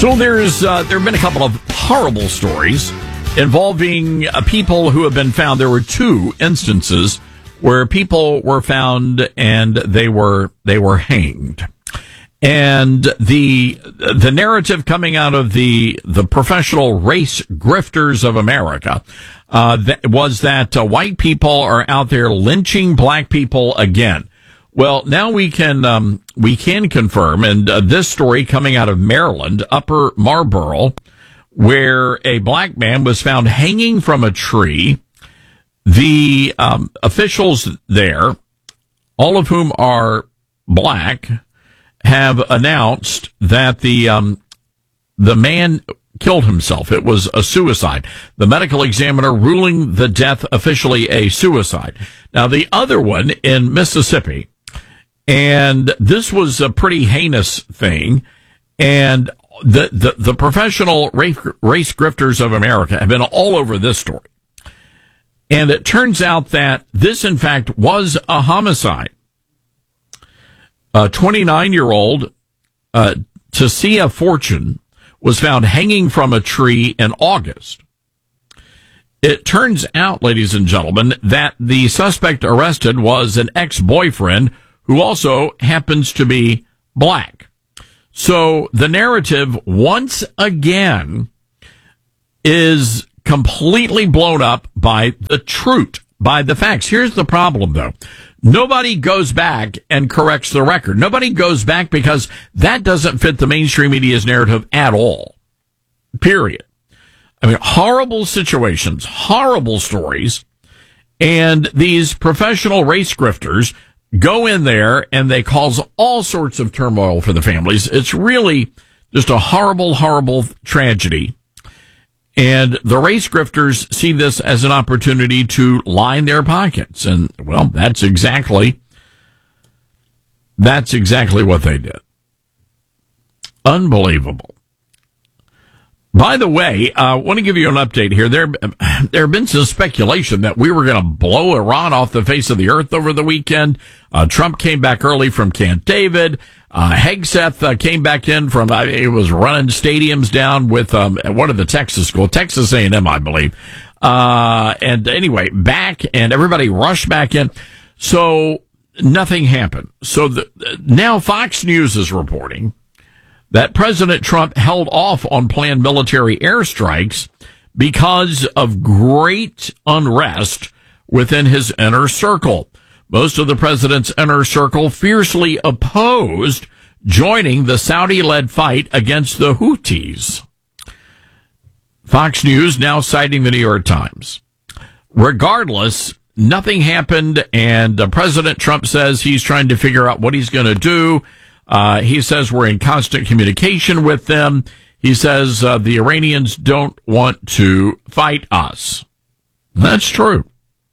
So there have been a couple of horrible stories involving people who have been found. There were two instances where people were found and they were hanged. And the narrative coming out of the professional race grifters of America was that white people are out there lynching black people again. Well, now we can confirm, and this story coming out of Maryland, Upper Marlboro, where a black man was found hanging from a tree. The officials there, all of whom are black, have announced that the man killed himself. It was a suicide. The medical examiner ruling the death officially a suicide. Now, the other one in Mississippi, and this was a pretty heinous thing, and the professional race grifters of America have been all over this story. And it turns out that this, in fact, was a homicide. A 29-year-old, Tasia Fortune, was found hanging from a tree in August. It turns out, ladies and gentlemen, that the suspect arrested was an ex-boyfriend who also happens to be black. So the narrative, once again, is completely blown up by the truth, by the facts. Here's the problem, though. Nobody goes back and corrects the record. Nobody goes back because that doesn't fit the mainstream media's narrative at all. Period. I mean, horrible situations, horrible stories, and these professional race grifters go in there and they cause all sorts of turmoil for the families. It's really just a horrible, horrible tragedy. And the race grifters see this as an opportunity to line their pockets. And, well, that's exactly what they did. Unbelievable. By the way, I want to give you an update here. There have been some speculation that we were going to blow Iran off the face of the earth over the weekend. Trump came back early from Camp David. Hegseth came back in from, it was running stadiums down with one of the Texas schools, Texas A&M, I believe. And anyway, back, and everybody rushed back in. So nothing happened. So now Fox News is reporting that President Trump held off on planned military airstrikes because of great unrest within his inner circle. Most of the president's inner circle fiercely opposed joining the Saudi-led fight against the Houthis. Fox News now citing the New York Times. Regardless, nothing happened, and President Trump says he's trying to figure out what he's going to do. He says we're in constant communication with them. He says the Iranians don't want to fight us. That's true.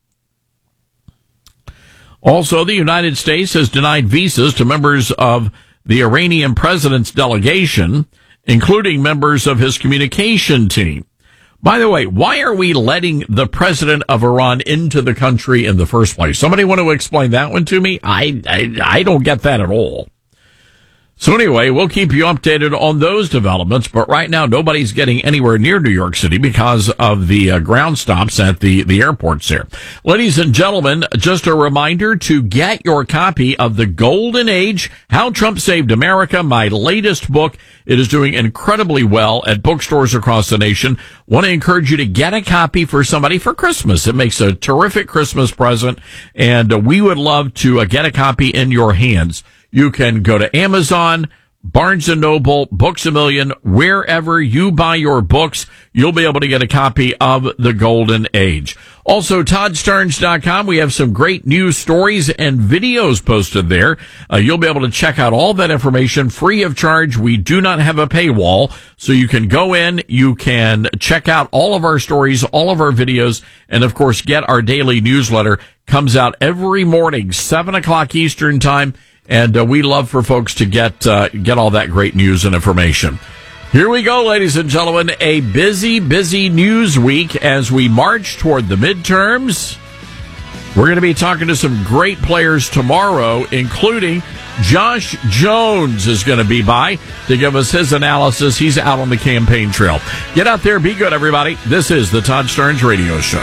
Also, the United States has denied visas to members of the Iranian president's delegation, including members of his communication team. By the way, why are we letting the president of Iran into the country in the first place? Somebody want to explain that one to me? I don't get that at all. So anyway, we'll keep you updated on those developments, but right now nobody's getting anywhere near New York City because of the ground stops at the airports there. Ladies and gentlemen, just a reminder to get your copy of The Golden Age, How Trump Saved America, my latest book. It is doing incredibly well at bookstores across the nation. Want to encourage you to get a copy for somebody for Christmas. It makes a terrific Christmas present, and we would love to get a copy in your hands. You can go to Amazon, Barnes & Noble, Books A Million, wherever you buy your books, you'll be able to get a copy of The Golden Age. Also, ToddStarnes.com, we have some great news stories and videos posted there. You'll be able to check out all that information free of charge. We do not have a paywall, so you can go in, you can check out all of our stories, all of our videos, and of course, get our daily newsletter. Comes out every morning, 7 o'clock Eastern Time. And we love for folks to get all that great news and information. Here we go, ladies and gentlemen. A busy, busy news week as we march toward the midterms. We're going to be talking to some great players tomorrow, including Josh Jones is going to be by to give us his analysis. He's out on the campaign trail. Get out there. Be good, everybody. This is the Todd Stearns Radio Show.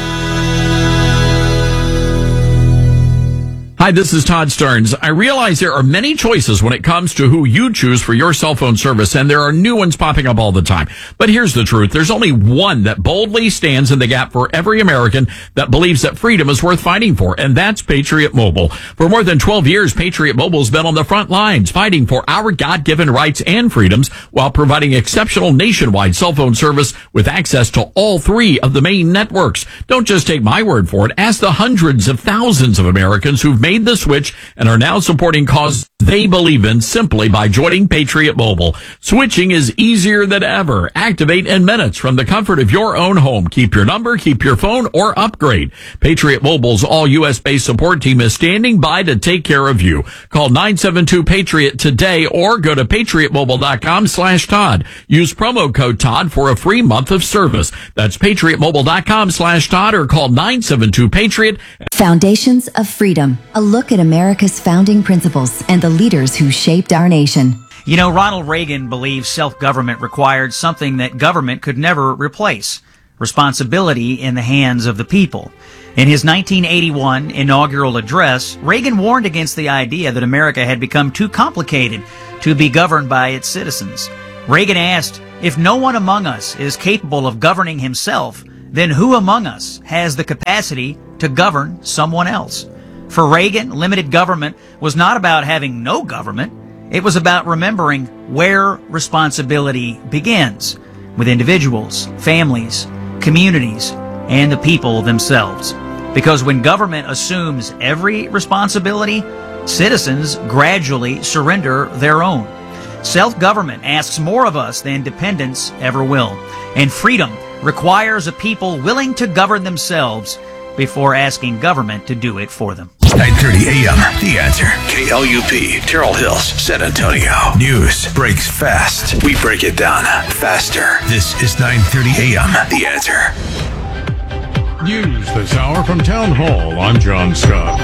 Hi, this is Todd Stearns. I realize there are many choices when it comes to who you choose for your cell phone service, and there are new ones popping up all the time. But here's the truth. There's only one that boldly stands in the gap for every American that believes that freedom is worth fighting for, and that's Patriot Mobile. For more than 12 years, Patriot Mobile has been on the front lines fighting for our God-given rights and freedoms while providing exceptional nationwide cell phone service with access to all three of the main networks. Don't just take my word for it. Ask the hundreds of thousands of Americans who've made the switch and are now supporting causes they believe in simply by joining Patriot Mobile. Switching is easier than ever. Activate in minutes from the comfort of your own home. Keep your number, keep your phone, or upgrade. Patriot Mobile's all U.S.-based support team is standing by to take care of you. Call 972-PATRIOT today or go to patriotmobile.com/Todd. Use promo code Todd for a free month of service. That's patriotmobile.com/Todd or call 972-PATRIOT. Foundations of Freedom. A look at America's founding principles and the leaders who shaped our nation. You know, Ronald Reagan believed self-government required something that government could never replace: responsibility in the hands of the people. In his 1981 inaugural address, Reagan warned against the idea that America had become too complicated to be governed by its citizens. Reagan asked, "If no one among us is capable of governing himself, then who among us has the capacity to govern someone else?" For Reagan, limited government was not about having no government. It was about remembering where responsibility begins, with individuals, families, communities, and the people themselves. Because when government assumes every responsibility, citizens gradually surrender their own. Self-government asks more of us than dependence ever will. And freedom requires a people willing to govern themselves before asking government to do it for them. 9:30 a.m. The Answer. KLUP, Terrell Hills, San Antonio. News breaks fast. We break it down faster. This is 9:30 a.m. The Answer. News this hour from Town Hall. I'm John Scott.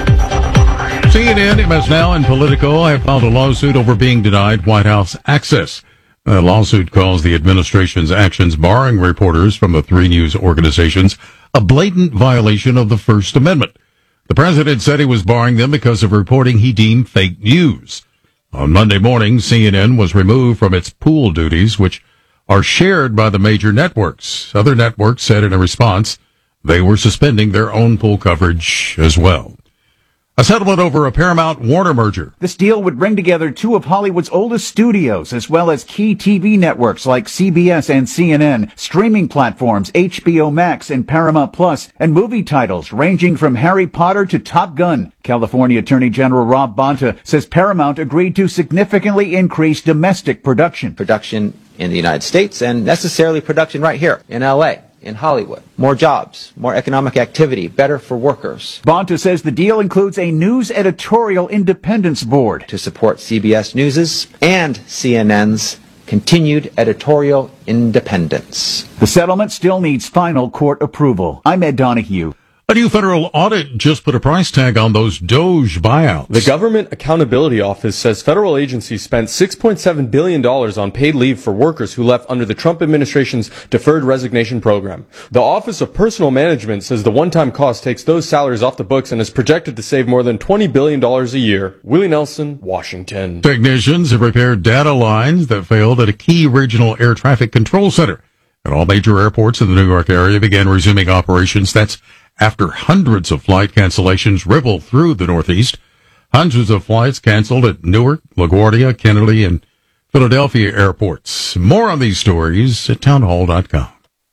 CNN, MS Now, and Politico have filed a lawsuit over being denied White House access. The lawsuit calls the administration's actions barring reporters from the three news organizations a blatant violation of the First Amendment. The president said he was barring them because of reporting he deemed fake news. On Monday morning, CNN was removed from its pool duties, which are shared by the major networks. Other networks said in a response they were suspending their own pool coverage as well. A settlement over a Paramount-Warner merger. This deal would bring together two of Hollywood's oldest studios, as well as key TV networks like CBS and CNN, streaming platforms HBO Max and Paramount Plus, and movie titles ranging from Harry Potter to Top Gun. California Attorney General Rob Bonta says Paramount agreed to significantly increase domestic production. Production in the United States and necessarily production right here in L.A., in Hollywood. More jobs, more economic activity, better for workers. Bonta says the deal includes a news editorial independence board to support CBS News's and CNN's continued editorial independence. The settlement still needs final court approval. I'm Ed Donahue. A new federal audit just put a price tag on those Doge buyouts. The Government Accountability Office says federal agencies spent $6.7 billion on paid leave for workers who left under the Trump administration's deferred resignation program. The Office of Personnel Management says the one-time cost takes those salaries off the books and is projected to save more than $20 billion a year. Willie Nelson, Washington. Technicians have repaired data lines that failed at a key regional air traffic control center. And all major airports in the New York area began resuming operations. That's after hundreds of flight cancellations rippled through the Northeast. Hundreds of flights canceled at Newark, LaGuardia, Kennedy, and Philadelphia airports. More on these stories at townhall.com.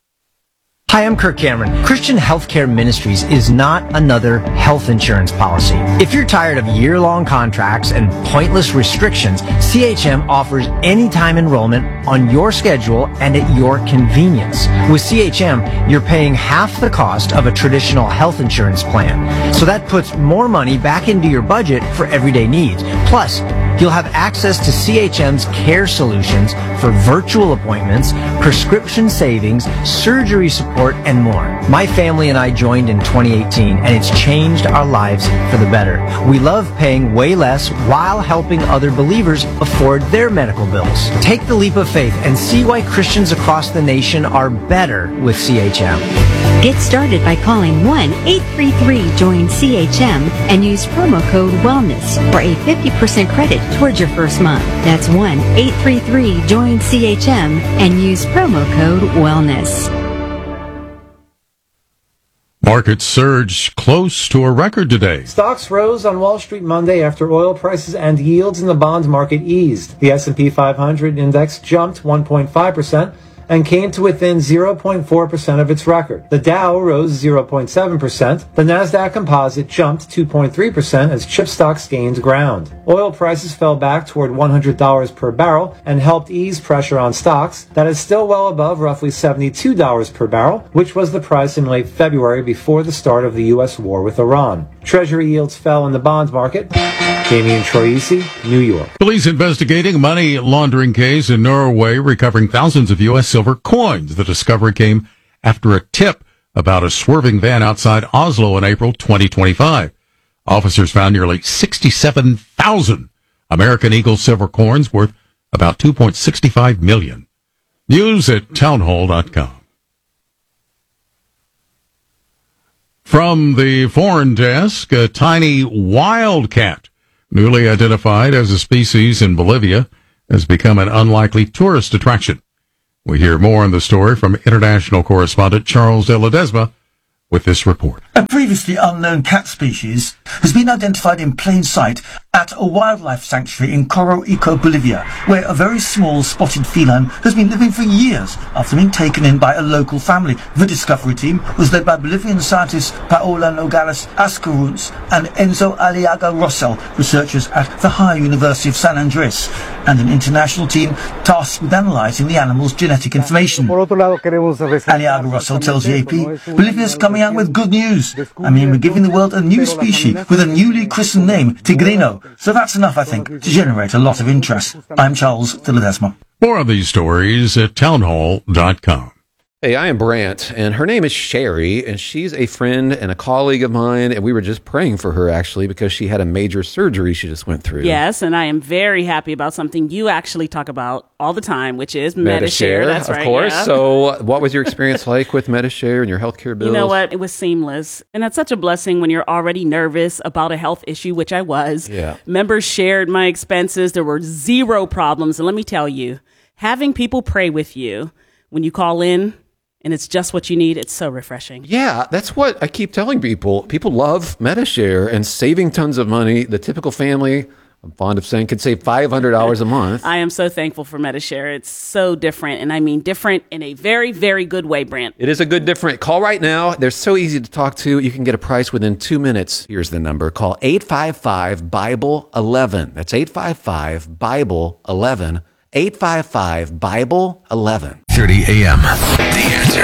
Hi, I'm Kirk Cameron. Christian Healthcare Ministries is not another health insurance policy. If you're tired of year-long contracts and pointless restrictions, CHM offers anytime enrollment on your schedule and at your convenience. With CHM, you're paying half the cost of a traditional health insurance plan. So that puts more money back into your budget for everyday needs. Plus, You'll have access to CHM's care solutions for virtual appointments, prescription savings, surgery support, and more. My family and I joined in 2018, and it's changed our lives for the better. We love paying way less while helping other believers afford their medical bills. Take the leap of faith and see why Christians across the nation are better with CHM. Get started by calling 1-833-JOIN-CHM and use promo code WELLNESS for a 50% credit towards your first month. That's 1-833-JOIN-CHM and use promo code WELLNESS. Markets surged close to a record today. Stocks rose on Wall Street Monday after oil prices and yields in the bond market eased. The S&P 500 index jumped 1.5%. and came to within 0.4% of its record. The Dow rose 0.7%. The Nasdaq Composite jumped 2.3% as chip stocks gained ground. Oil prices fell back toward $100 per barrel and helped ease pressure on stocks. That is still well above roughly $72 per barrel, which was the price in late February before the start of the U.S. war with Iran. Treasury yields fell in the bond market. Damian Troisi, New York. Police investigating a money laundering case in Norway, recovering thousands of U.S. silver coins. The discovery came after a tip about a swerving van outside Oslo in April 2025. Officers found nearly 67,000 American Eagle silver coins worth about $2.65 million. News at townhall.com. From the foreign desk, a tiny wildcat, newly identified as a species in Bolivia, has become an unlikely tourist attraction. We hear more on the story from international correspondent Charles de Ledesma with this report. A previously unknown cat species has been identified in plain sight at a wildlife sanctuary in Coroico, Bolivia, where a very small spotted feline has been living for years after being taken in by a local family. The discovery team was led by Bolivian scientists Paola Nogales Ascarunz and Enzo Aliaga Rossell, researchers at the Higher University of San Andres, and an international team tasked with analysing the animal's genetic information. Aliaga Rossell tells the AP, Bolivia's coming out with good news. I mean, we're giving the world a new species with a newly christened name, Tigrino. So that's enough, I think, to generate a lot of interest. I'm Charles de Ledesma. More of these stories at townhall.com. Hey, I am Brant, and her name is Sherry, and she's a friend and a colleague of mine, and we were just praying for her, actually, because she had a major surgery she just went through. Yes, and I am very happy about something you actually talk about all the time, which is Medi-Share. That's right, of course. Yeah. So what was your experience like with Medi-Share and your healthcare bills? You know what? It was seamless, and that's such a blessing when you're already nervous about a health issue, which I was. Yeah. Members shared my expenses. There were zero problems, and let me tell you, having people pray with you when you call in, and it's just what you need. It's so refreshing. Yeah, that's what I keep telling people. People love Medi-Share and saving tons of money. The typical family, I'm fond of saying, could save $500 a month. I am so thankful for Medi-Share. It's so different, and I mean different in a very, very good way, Brant. It is a good different. Call right now. They're so easy to talk to. You can get a price within 2 minutes. Here's the number. Call 855-BIBLE-11. That's 855-BIBLE-11. 855-BIBLE-11. 30 a.m. The Answer.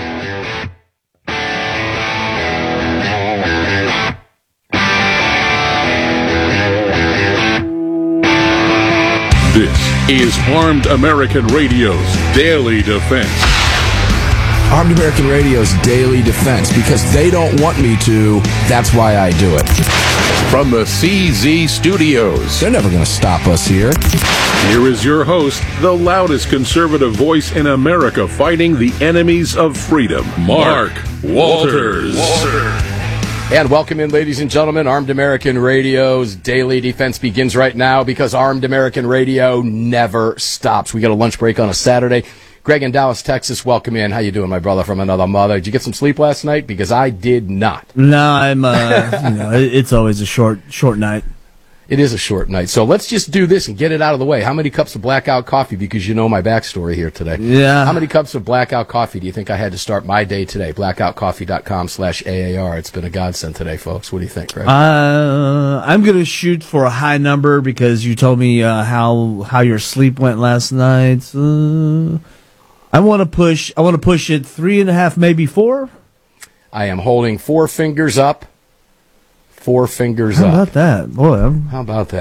This is Armed American Radio's Daily Defense. Armed American Radio's Daily Defense, because they don't want me to, that's why I do it. From the CZ Studios. They're never going to stop us here. Here is your host, the loudest conservative voice in America fighting the enemies of freedom, Mark Walters. And welcome in, ladies and gentlemen. Armed American Radio's Daily Defense begins right now because Armed American Radio never stops. We got a lunch break on a Saturday. Greg in Dallas, Texas, welcome in. How you doing, my brother from another mother? Did you get some sleep last night? Because I did not. No, I'm, it's always a short night. It is a short night. So let's just do this and get it out of the way. How many cups of Blackout coffee? Because you know my backstory here today. Yeah. How many cups of Blackout coffee do you think I had to start my day today? Blackoutcoffee.com/AAR. It's been a godsend today, folks. What do you think, Greg? I'm going to shoot for a high number because you told me how your sleep went last night. I want to push it 3.5, maybe 4. I am holding 4 fingers up. 4 fingers How up. about that? Boy, How about that?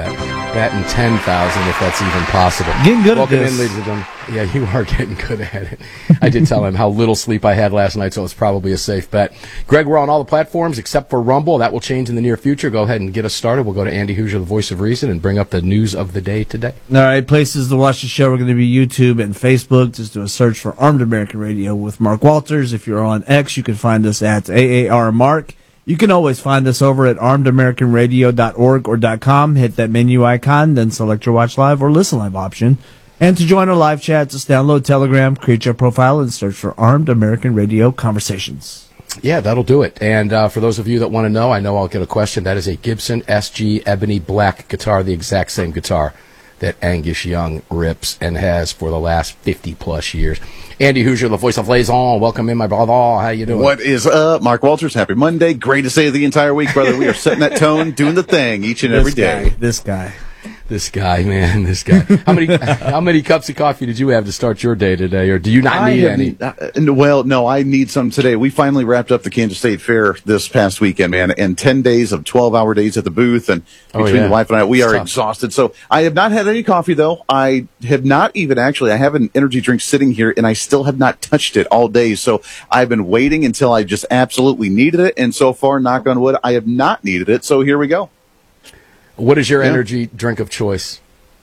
batting 10,000 if that's even possible. Getting good Welcome at this. in, ladies and gentlemen. Yeah, you are getting good at it. I did tell him how little sleep I had last night, so it's probably a safe bet. Greg, we're on all the platforms except for Rumble. That will change in the near future. Go ahead and get us started. We'll go to Andy Hoosier, the voice of reason, and bring up the news of the day today. All right, places to watch the show are going to be YouTube and Facebook. Just do a search for Armed American Radio with Mark Walters. If you're on X, you can find us at AARMark. You can always find us over at armedamericanradio.org or .com. Hit that menu icon, then select your watch live or listen live option. And to join our live chat, just download Telegram, create your profile, and search for Armed American Radio Conversations. Yeah, that'll do it. And for those of you that want to know, I know I'll get a question. That is a Gibson SG Ebony Black guitar, the exact same guitar that Angus Young rips and has for the last 50-plus years. Andy Hoosier, the voice of Liaison. Welcome in, my brother. How you doing? What is up? Mark Walters, happy Monday. Greatest day of the entire week, brother. We are setting that tone, doing the thing each and every day. This guy. This guy, man, this guy. How many cups of coffee did you have to start your day today, or do you not need any? Well, no, I need some today. We finally wrapped up the Kansas State Fair this past weekend, man, and 10 days of 12-hour days at the booth, and between the wife and I, we are exhausted. So I have not had any coffee, though. I have not even I have an energy drink sitting here, and I still have not touched it all day. So I've been waiting until I just absolutely needed it, and so far, knock on wood, I have not needed it. So here we go. What is your energy drink of choice?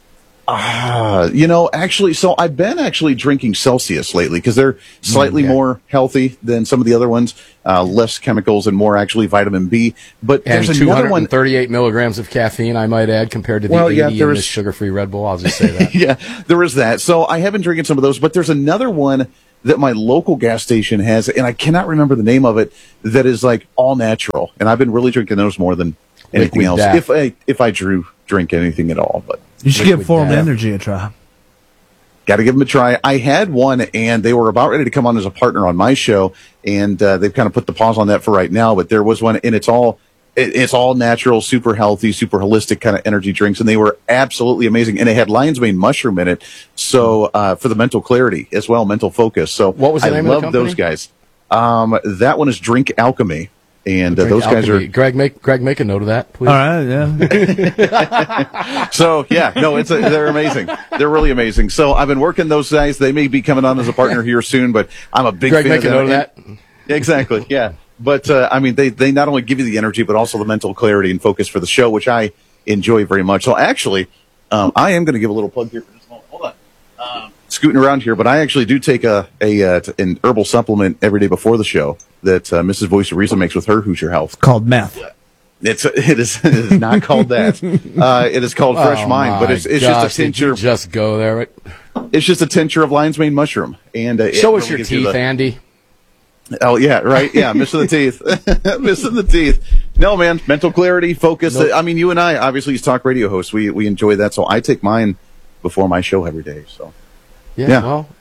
Actually, so I've been actually drinking Celsius lately because they're slightly more healthy than some of the other ones, less chemicals and more actually vitamin B. But and there's another one. 238 milligrams of caffeine, I might add, compared to the 80 in this sugar-free Red Bull. I'll just say that. Yeah, there is that. So I have been drinking some of those, but there's another one that my local gas station has, and I cannot remember the name of it, that is like all natural. And I've been really drinking those more than anything else. If I drink anything at all, but you should give Formed Energy a try. Got to give them a try. I had one, and they were about ready to come on as a partner on my show, and they've kind of put the pause on that for right now. But there was one, and it's all natural, super healthy, super holistic kind of energy drinks, and they were absolutely amazing. And they had lion's mane mushroom in it, so for the mental clarity as well, mental focus. So what was the name of the company? Those guys. That one is Drink Alchemy. And those guys are Greg. Make a note of that, please. All right, yeah. So yeah, no, they're amazing. They're really amazing. So I've been working those guys. They may be coming on as a partner here soon, but I'm a big fan make of a note of that. Exactly, yeah. But they not only give you the energy, but also the mental clarity and focus for the show, which I enjoy very much. So actually, I am going to give a little plug here for this moment. Hold on. Scooting around here, but I actually do take an herbal supplement every day before the show that Mrs. Voice of Reason makes with her Hoosier Health. Called meth. It is not called that. It is called Fresh Mind, but it's just a tincture. Just go there. Right? It's just a tincture of lion's mane mushroom. And show us your teeth, Andy. Oh yeah, right. Yeah, missing the teeth, missing the teeth. No, man, mental clarity, focus. Nope. I mean, you and I, obviously, as talk radio hosts, we enjoy that. So I take mine before my show every day. So. Yeah, well,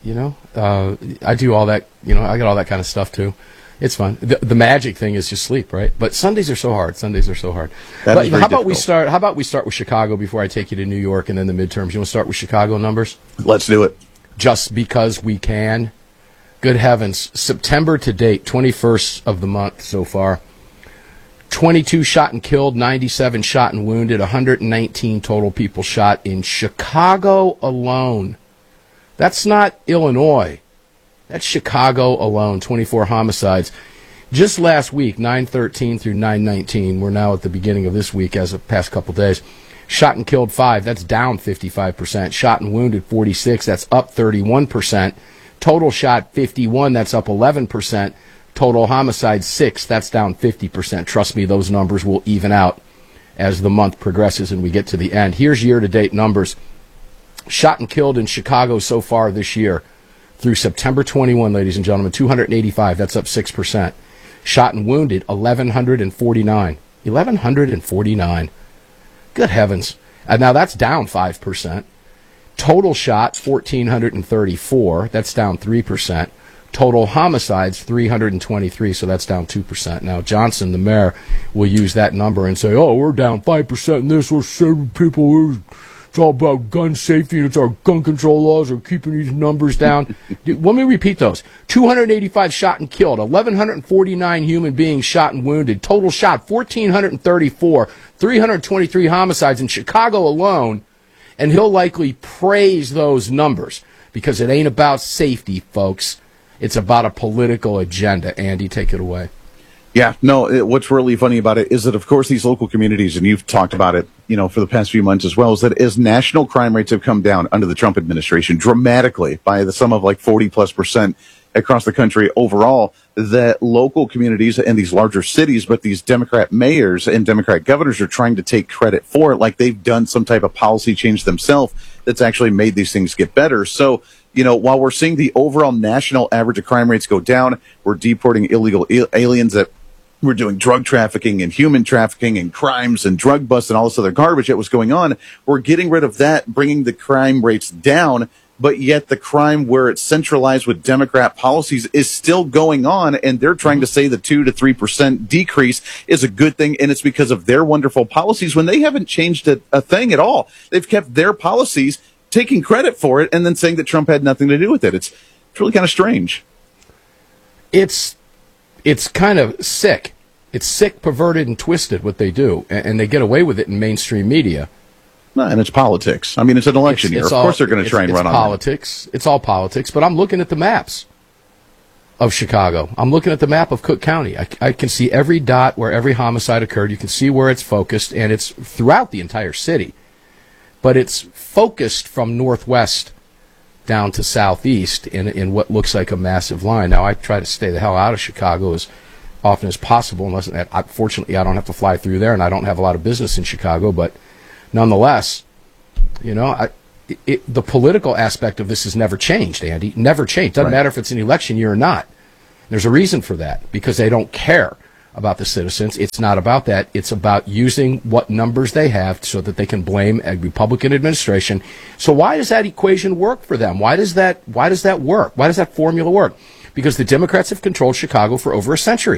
I do all that, I got all that kind of stuff too. It's fun. The magic thing is just sleep, right? But Sundays are so hard. How about we start with Chicago before I take you to New York and then the midterms? You want to start with Chicago numbers? Let's do it. Just because we can. Good heavens. September to date, 21st of the month so far. 22 shot and killed, 97 shot and wounded, 119 total people shot in Chicago alone. That's not Illinois. That's Chicago alone, 24 homicides. Just last week, 9/13 through 9/19, we're now at the beginning of this week as of past couple days. Shot and killed 5, that's down 55%. Shot and wounded 46, that's up 31%. Total shot 51, that's up 11%. Total homicide 6, that's down 50%. Trust me, those numbers will even out as the month progresses and we get to the end. Here's year-to-date numbers. Shot and killed in Chicago so far this year through September 21, ladies and gentlemen, 285. That's up 6%. Shot and wounded, 1,149. 1,149. Good heavens. Now that's down 5%. Total shot, 1,434. That's down 3%. Total homicides, 323. So that's down 2%. Now Johnson, the mayor, will use that number and say, oh, we're down 5% in this. We're 7 people. It's all about gun safety and it's our gun control laws are keeping these numbers down. Let me repeat those. 285 shot and killed, 1,149 human beings shot and wounded, total shot 1,434, 323 homicides in Chicago alone, and he'll likely praise those numbers because it ain't about safety, folks. It's about a political agenda. Andy, take it away. Yeah, no, what's really funny about it is that, of course, these local communities, and you've talked about it, for the past few months as well, is that as national crime rates have come down under the Trump administration dramatically by the sum of like 40+% across the country overall, that local communities and these larger cities, but these Democrat mayors and Democrat governors are trying to take credit for it, like they've done some type of policy change themselves that's actually made these things get better. So, while we're seeing the overall national average of crime rates go down, we're deporting illegal aliens that we're doing drug trafficking and human trafficking and crimes and drug busts and all this other garbage that was going on. We're getting rid of that, bringing the crime rates down, but yet the crime where it's centralized with Democrat policies is still going on, and they're trying to say the 2 to 3% decrease is a good thing, and it's because of their wonderful policies when they haven't changed a thing at all. They've kept their policies, taking credit for it, and then saying that Trump had nothing to do with it. It's really kind of strange. It's kind of sick. It's sick, perverted, and twisted what they do, and they get away with it in mainstream media. No, and it's politics. I mean, it's an election year. Of course they're going to try and run on politics. It's all politics, but I'm looking at the maps of Chicago. I'm looking at the map of Cook County. I can see every dot where every homicide occurred. You can see where it's focused, and it's throughout the entire city. But it's focused from northwest down to southeast in what looks like a massive line. Now, I try to stay the hell out of Chicago as often as possible, unless, fortunately, I don't have to fly through there, and I don't have a lot of business in Chicago, but nonetheless, the political aspect of this has never changed, Andy. Never changed. Doesn't matter if it's an election year or not. There's a reason for that, because they don't care about the citizens. It's not about that. It's about using what numbers they have so that they can blame a Republican administration. So why does that equation work for them? Why does that work? Why does that formula work? Because the Democrats have controlled Chicago for over a century.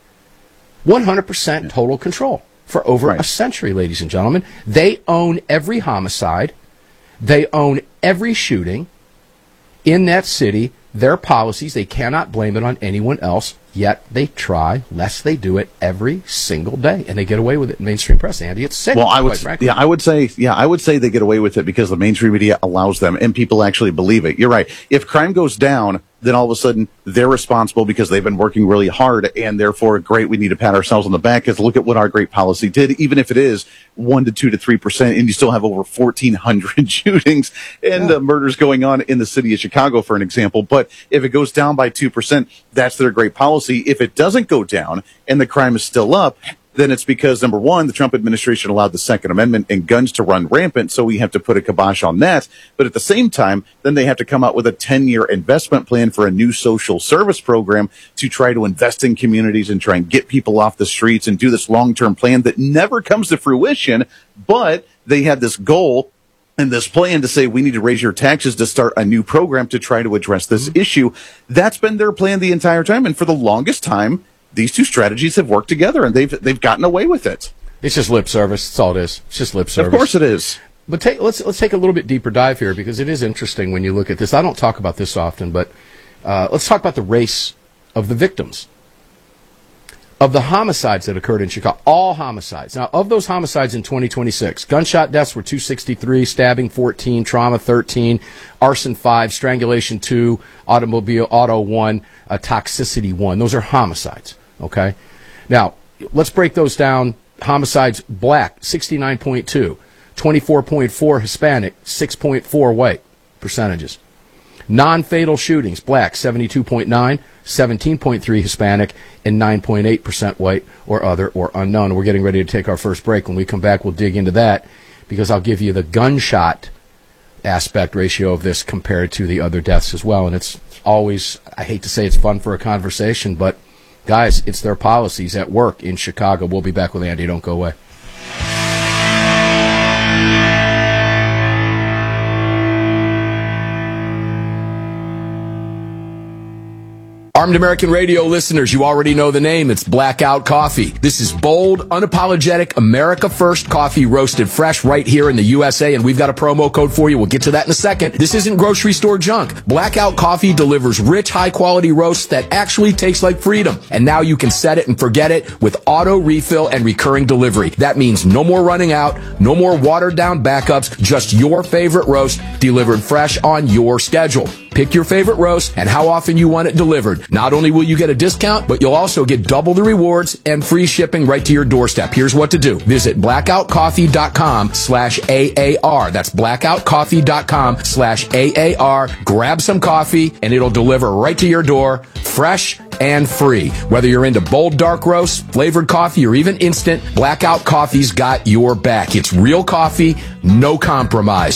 100% total control for over a century, ladies and gentlemen. They own every homicide. They own every shooting in that city. Their policies, they cannot blame it on anyone else, yet they try, lest they do it every single day, and they get away with it in mainstream press. Andy, it's sick. Well, I would say they get away with it because the mainstream media allows them, and people actually believe it. You're right. If crime goes down, then all of a sudden they're responsible because they've been working really hard, and therefore, great, we need to pat ourselves on the back because look at what our great policy did, even if it is 1 to 2 to 3%, and you still have over 1,400 shootings and murders going on in the city of Chicago, for an example. But if it goes down by 2%, that's their great policy. If it doesn't go down and the crime is still up, then it's because, number one, the Trump administration allowed the Second Amendment and guns to run rampant, so we have to put a kibosh on that. But at the same time, then they have to come out with a 10-year investment plan for a new social service program to try to invest in communities and try and get people off the streets and do this long-term plan that never comes to fruition. But they had this goal and this plan to say, we need to raise your taxes to start a new program to try to address this issue. That's been their plan the entire time. And for the longest time, these two strategies have worked together, and they've gotten away with it. It's just lip service. That's all it is. It's just lip service. Of course it is. But let's take a little bit deeper dive here, because it is interesting when you look at this. I don't talk about this often, but let's talk about the race of the victims. Of the homicides that occurred in Chicago, all homicides. Now, of those homicides in 2026, gunshot deaths were 263, stabbing 14, trauma 13, arson 5, strangulation 2, auto 1, toxicity 1. Those are homicides, okay? Now, let's break those down. Homicides, black, 69.2, 24.4 Hispanic, 6.4 white percentages. Non-fatal shootings, black, 72.9, 17.3 Hispanic, and 9.8% white or other or unknown. We're getting ready to take our first break. When we come back, we'll dig into that, because I'll give you the gunshot aspect ratio of this compared to the other deaths as well. And it's always, I hate to say it's fun for a conversation, but guys, it's their policies at work in Chicago. We'll be back with Andy. Don't go away. Armed American Radio listeners, you already know the name. It's Blackout Coffee. This is bold, unapologetic, America First coffee roasted fresh right here in the USA, and we've got a promo code for you. We'll get to that in a second. This isn't grocery store junk. Blackout Coffee delivers rich, high-quality roasts that actually taste like freedom. And now you can set it and forget it with auto refill and recurring delivery. That means no more running out, no more watered-down backups, just your favorite roast delivered fresh on your schedule. Pick your favorite roast and how often you want it delivered. Not only will you get a discount, but you'll also get double the rewards and free shipping right to your doorstep. Here's what to do. Visit blackoutcoffee.com/AAR. That's blackoutcoffee.com/AAR. Grab some coffee and it'll deliver right to your door, fresh and free. Whether you're into bold dark roast, flavored coffee, or even instant, Blackout Coffee's got your back. It's real coffee, no compromise.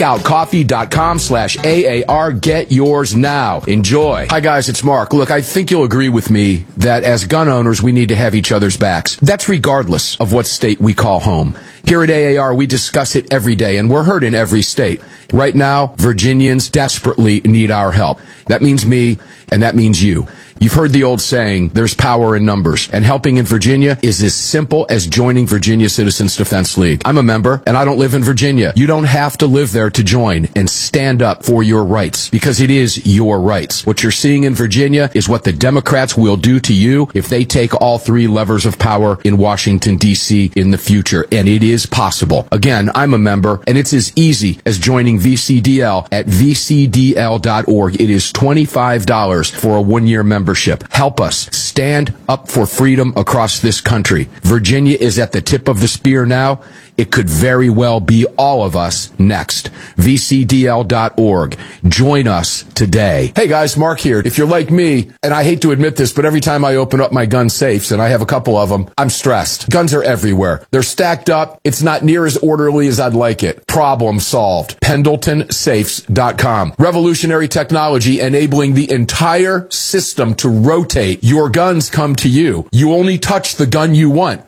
blackoutcoffee.com/AAR. Get yours now. Enjoy. Hi guys, it's Mark. Look, I think you'll agree with me that as gun owners, we need to have each other's backs. That's regardless of what state we call home. Here at AAR, we discuss it every day, and we're heard in every state. Right now, Virginians desperately need our help. That means me, and that means you. You've heard the old saying, there's power in numbers, and helping in Virginia is as simple as joining Virginia Citizens Defense League. I'm a member, and I don't live in Virginia. You don't have to live there to join and stand up for your rights, because it is your rights. What you're seeing in Virginia is what the Democrats will do to you if they take all three levers of power in Washington, D.C. in the future, and it is possible. Again, I'm a member, and it's as easy as joining VCDL at vcdl.org. It is $25 for a one-year membership. Help us stand up for freedom across this country. Virginia is at the tip of the spear now. It could very well be all of us next. VCDL.org. Join us today. Hey guys, Mark here. If you're like me, and I hate to admit this, but every time I open up my gun safes, and I have a couple of them, I'm stressed. Guns are everywhere. They're stacked up. It's not near as orderly as I'd like it. Problem solved. PendletonSafes.com. Revolutionary technology enabling the entire system to rotate. Your guns come to you. You only touch the gun you want.